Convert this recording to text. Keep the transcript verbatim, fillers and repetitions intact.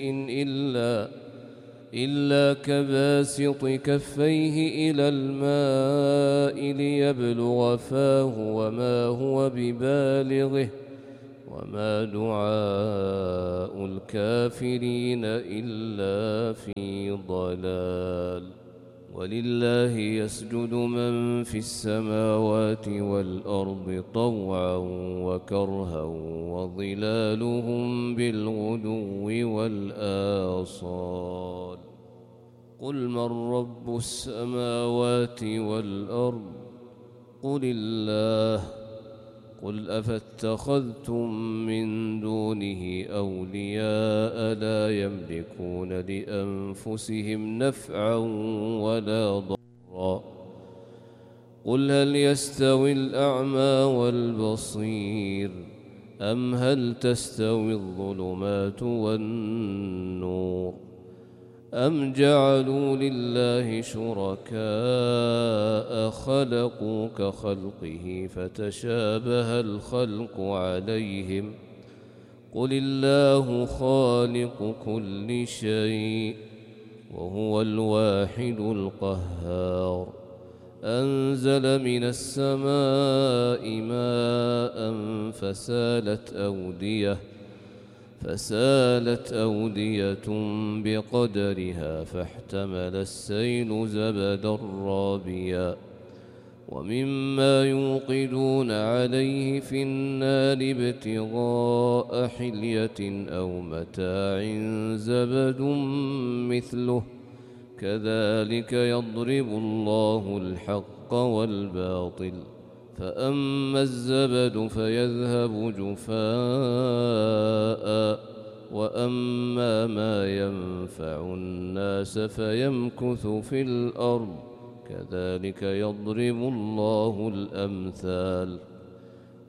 إلا إلا كباسط كفيه إلى الماء ليبلغ فاه وما هو ببالغه وما دعاء الكافرين إلا في ضلال. ولله يسجد من في السماوات والأرض طوعا وكرها وظلالهم بالغدو والآصال. قل من رب السماوات والأرض قل الله. قل أفاتخذتم من دونه أولياء لا يملكون لأنفسهم نفعا ولا ضرا. قل هل يستوي الأعمى والبصير أم هل تستوي الظلمات والنور أم جعلوا لله شركاء خلقوا كخلقه فتشابه الخلق عليهم قل الله خالق كل شيء وهو الواحد القهار. أنزل من السماء ماء فسالت أودية فسالت أودية بقدرها فاحتمل السيل زبدا رابيا ومما يوقدون عليه في النار ابتغاء حلية أو متاع زبد مثله كذلك يضرب الله الحق والباطل فأما الزبد فيذهب جفاء وأما ما ينفع الناس فيمكث في الأرض كذلك يضرب الله الأمثال.